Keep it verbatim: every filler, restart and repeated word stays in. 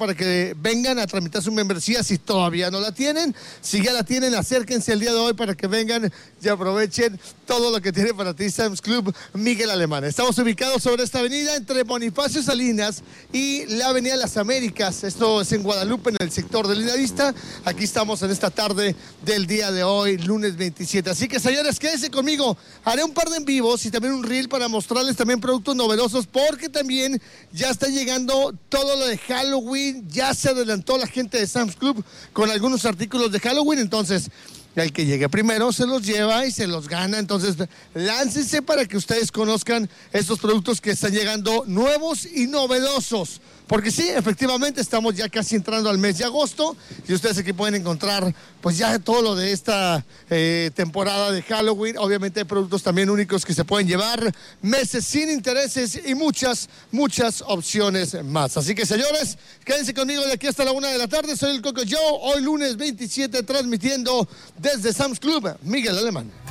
para que vengan a tramitar su membresía si todavía no la tienen. Si ya la tienen, acérquense el día de hoy para que vengan y aprovechen todo lo que tiene para ti Sam's Club Miguel Alemán. Estamos ubicados sobre esta avenida entre Bonifacio Salinas y la avenida Las Américas. Esto es en Guadalupe, en el sector de Lindavista. Aquí estamos en esta tarde del día de hoy, lunes veintisiete. Así que, señores, quédense conmigo. Haré un par de en vivos y también un reel para mostrarles también productos novedosos, porque también ya está llegando todo lo de Halloween. Ya se adelantó la gente de Sam's Club con algunos artículos de Halloween. Entonces, el que llegue primero se los lleva y se los gana. Entonces, láncense para que ustedes conozcan estos productos que están llegando nuevos y novedosos. Porque sí, efectivamente, estamos ya casi entrando al mes de agosto y ustedes aquí pueden encontrar pues ya todo lo de esta eh, temporada de Halloween. Obviamente hay productos también únicos que se pueden llevar, meses sin intereses y muchas, muchas opciones más. Así que, señores, quédense conmigo de aquí hasta la una de la tarde. Soy el Coco Joe, hoy lunes veintisiete, transmitiendo desde Sam's Club Miguel Alemán.